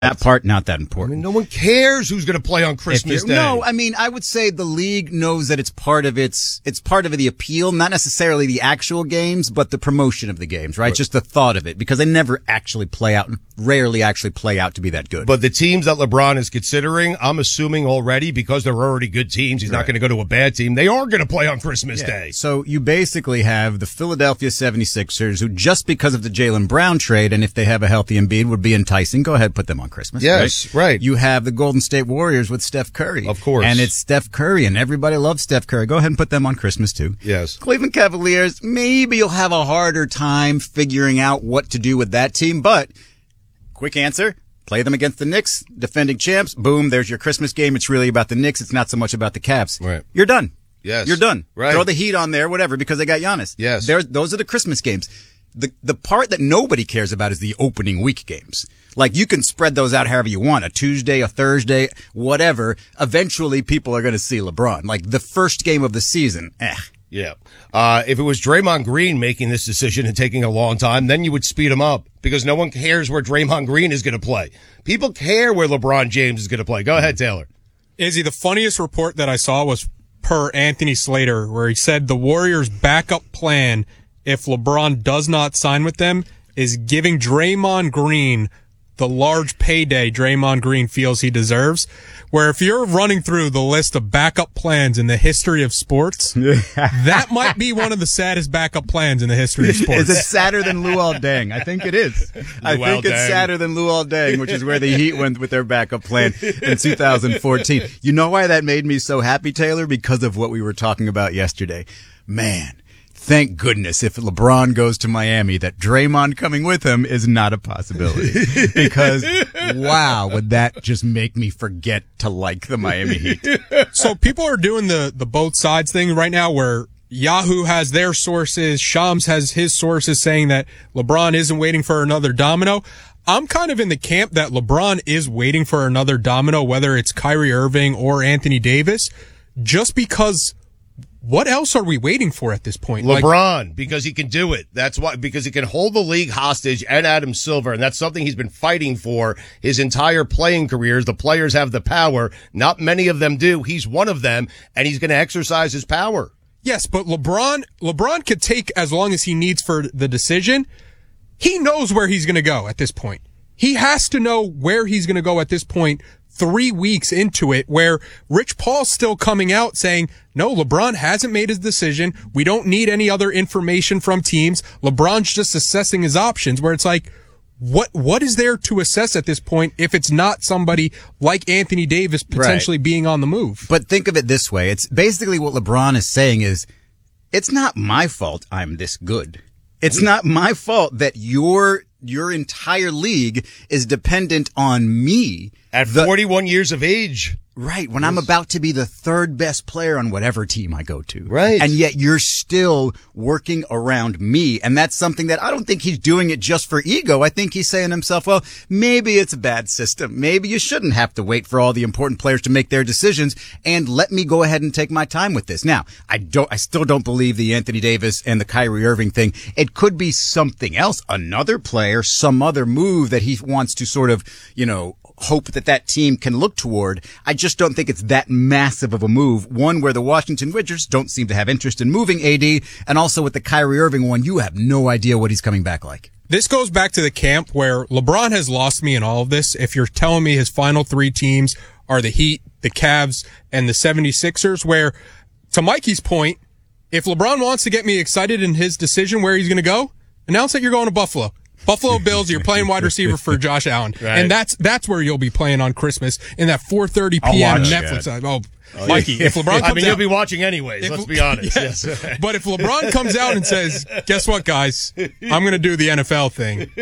That part, not that important. I mean, no one cares who's going to play on Christmas Day. No, I mean, I would say the league knows that it's part of the appeal, not necessarily the actual games, but the promotion of the games, right? Just the thought of it, because they never actually rarely actually play out to be that good. But the teams that LeBron is considering, I'm assuming already, because they're already good teams, he's not going to go to a bad team. They are going to play on Christmas Day. So you basically have the Philadelphia 76ers, who just because of the Jaylen Brown trade, and if they have a healthy Embiid, would be enticing. Go ahead, put them on Christmas. Yes, right. You have the Golden State Warriors with Steph Curry. Of course. And it's Steph Curry, and everybody loves Steph Curry. Go ahead and put them on Christmas, too. Yes. Cleveland Cavaliers, maybe you'll have a harder time figuring out what to do with that team, but quick answer, play them against the Knicks, defending champs. Boom, there's your Christmas game. It's really about the Knicks. It's not so much about the Cavs. Right. You're done. Yes. You're done. Right. Throw the Heat on there, whatever, because they got Giannis. Yes. Those are the Christmas games. The part that nobody cares about is the opening week games. Like, you can spread those out however you want, a Tuesday, a Thursday, whatever. Eventually, people are going to see LeBron. Like, the first game of the season, Yeah. If it was Draymond Green making this decision and taking a long time, then you would speed him up because no one cares where Draymond Green is going to play. People care where LeBron James is going to play. Go ahead, Taylor. Izzy, the funniest report that I saw was per Anthony Slater, where he said the Warriors' backup plan, if LeBron does not sign with them, is giving Draymond Green the large payday Draymond Green feels he deserves. Where if you're running through the list of backup plans in the history of sports, that might be one of the saddest backup plans in the history of sports. Is it sadder than Luol Deng? I think it is. I think it's sadder than Luol Deng, which is where the Heat went with their backup plan in 2014. You know why that made me so happy, Taylor? Because of what we were talking about yesterday. Man. Thank goodness if LeBron goes to Miami that Draymond coming with him is not a possibility. Because, wow, would that just make me forget to like the Miami Heat. So people are doing the both sides thing right now where Yahoo has their sources, Shams has his sources saying that LeBron isn't waiting for another domino. I'm kind of in the camp that LeBron is waiting for another domino, whether it's Kyrie Irving or Anthony Davis, just because what else are we waiting for at this point? LeBron, because he can do it. That's why, because he can hold the league hostage and Adam Silver, and that's something he's been fighting for his entire playing career. The players have the power. Not many of them do. He's one of them, and he's going to exercise his power. Yes, but LeBron could take as long as he needs for the decision. He knows where he's going to go at this point. He has to know where he's going to go at this point 3 weeks into it, where Rich Paul's still coming out saying, no, LeBron hasn't made his decision. We don't need any other information from teams. LeBron's just assessing his options, where it's like, what is there to assess at this point if it's not somebody like Anthony Davis potentially being on the move? But think of it this way. It's basically what LeBron is saying is, it's not my fault I'm this good. It's not my fault that your entire league is dependent on me. At 41 years of age. Right, when I'm about to be the third best player on whatever team I go to. Right. And yet you're still working around me. And that's something that I don't think he's doing it just for ego. I think he's saying to himself, well, maybe it's a bad system. Maybe you shouldn't have to wait for all the important players to make their decisions, and let me go ahead and take my time with this. Now, I still don't believe the Anthony Davis and the Kyrie Irving thing. It could be something else, another player, some other move that he wants to sort of, hope that team can look toward. I just don't think it's that massive of a move. One where the Washington Wizards don't seem to have interest in moving AD, and also with the Kyrie Irving one, you have no idea what he's coming back like. This goes back to the camp where LeBron has lost me in all of this. If you're telling me his final three teams are the Heat, the Cavs, and the 76ers, where, to Mikey's point, if LeBron wants to get me excited in his decision where he's going to go, announce that you're going to Buffalo. Buffalo Bills, you're playing wide receiver for Josh Allen. Right. And that's where you'll be playing on Christmas in that 4:30 p.m. Netflix. Mikey, if LeBron comes out, you'll be watching anyways, let's be honest. Yes. But if LeBron comes out and says, guess what, guys? I'm going to do the NFL thing.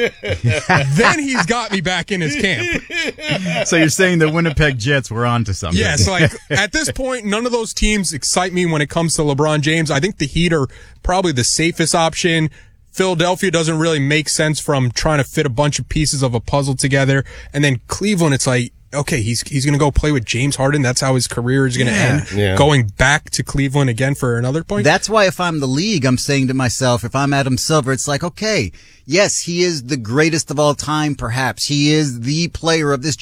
Then he's got me back in his camp. So you're saying the Winnipeg Jets were on to something. Yes, at this point, none of those teams excite me when it comes to LeBron James. I think the Heat are probably the safest option. Philadelphia doesn't really make sense from trying to fit a bunch of pieces of a puzzle together. And then Cleveland, it's like, okay, he's going to go play with James Harden. That's how his career is going to end. Yeah. Going back to Cleveland again for another point. That's why if I'm the league, I'm saying to myself, if I'm Adam Silver, it's like, okay, yes, he is the greatest of all time, perhaps. He is the player of this